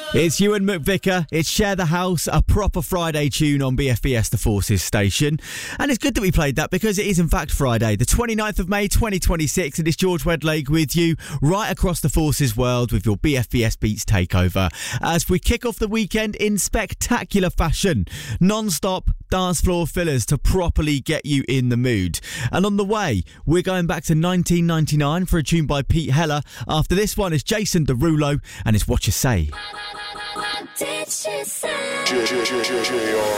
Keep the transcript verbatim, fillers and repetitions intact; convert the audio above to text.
It's Ewan McVicker, it's Share the House, a proper Friday tune on B F B S The Forces station. And it's good that we played that because it is in fact Friday, the twenty-ninth of May twenty twenty-six, and it's George Wedlake with you right across the Forces world with your B F B S Beats takeover. As we kick off the weekend in spectacular fashion, non-stop dance floor fillers to properly get you in the mood. And on the way, we're going back to nineteen ninety-nine for a tune by Pete Heller. After this one is Jason Derulo and it's What You Say. What did she say?